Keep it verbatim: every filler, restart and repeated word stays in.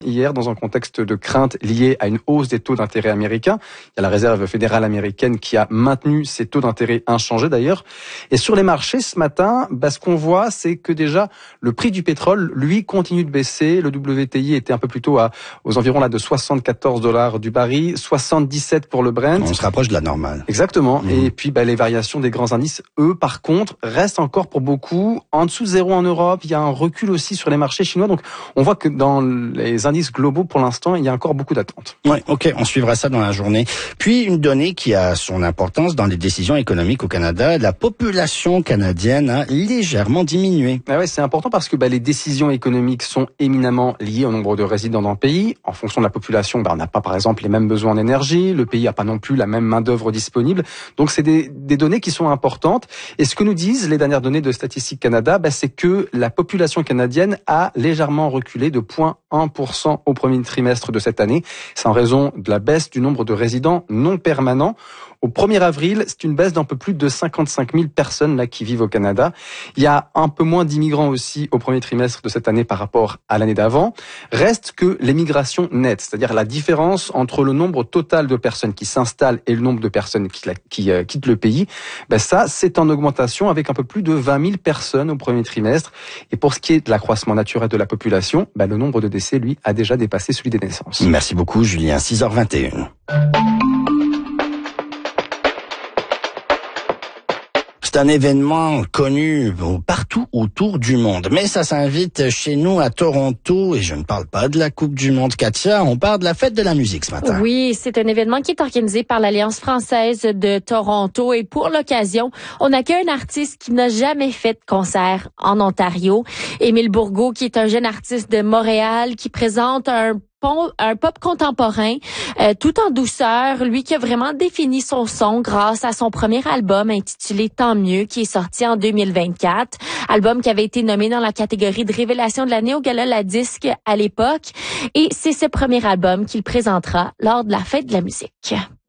Hier, dans un contexte de crainte liée à une hausse des taux d'intérêt américains. Il y a la Réserve fédérale américaine qui a maintenu ses taux d'intérêt inchangés d'ailleurs. Et sur les marchés ce matin, bah, ce qu'on voit, c'est que déjà le prix du pétrole, lui, continue de baisser. Le W T I était un peu plus tôt à, aux environs là de soixante-quatorze dollars du baril, soixante-dix-sept pour le Brent. On se rapproche de la normale. Exactement. Mmh. Et puis bah, les variations des grands indices, eux, par contre, restent encore pour beaucoup en dessous de zéro en Europe. Il y a un recul aussi sur les marchés chinois. Donc on voit que dans les indices globaux, pour l'instant, il y a encore beaucoup d'attentes. Oui, ok, on suivra ça dans la journée. Puis, une donnée qui a son importance dans les décisions économiques au Canada, la population canadienne a légèrement diminué. Ah ouais, c'est important parce que bah, les décisions économiques sont éminemment liées au nombre de résidents dans le pays. En fonction de la population, bah, on n'a pas, par exemple, les mêmes besoins en énergie. Le pays n'a pas non plus la même main-d'œuvre disponible. Donc, c'est des, des données qui sont importantes. Et ce que nous disent les dernières données de Statistique Canada, bah, c'est que la population canadienne a légèrement reculé de zéro virgule un pour cent au premier trimestre de cette année. C'est en raison de la baisse du nombre de résidents non permanents. Au premier avril, c'est une baisse d'un peu plus de cinquante-cinq mille personnes là qui vivent au Canada. Il y a un peu moins d'immigrants aussi au premier trimestre de cette année par rapport à l'année d'avant. Reste que l'émigration nette, c'est-à-dire la différence entre le nombre total de personnes qui s'installent et le nombre de personnes qui, qui euh, quittent le pays. Ben ça, c'est en augmentation avec un peu plus de vingt mille personnes au premier trimestre. Et pour ce qui est de l'accroissement naturel de la population, ben le nombre de décès, lui, a déjà dépassé celui des naissances. Merci beaucoup, Julien. six heures vingt et une. C'est un événement connu partout autour du monde. Mais ça s'invite chez nous à Toronto. Et je ne parle pas de la Coupe du Monde, Katia. On parle de la fête de la musique ce matin. Oui, c'est un événement qui est organisé par l'Alliance française de Toronto. Et pour l'occasion, on accueille un artiste qui n'a jamais fait de concert en Ontario. Émile Bourgault, qui est un jeune artiste de Montréal, qui présente un un pop contemporain, euh, tout en douceur, lui qui a vraiment défini son son grâce à son premier album intitulé Tant mieux, qui est sorti en deux mille vingt-quatre. Album qui avait été nommé dans la catégorie de révélation de l'année au Gala La Disque à l'époque. Et c'est ce premier album qu'il présentera lors de la fête de la musique.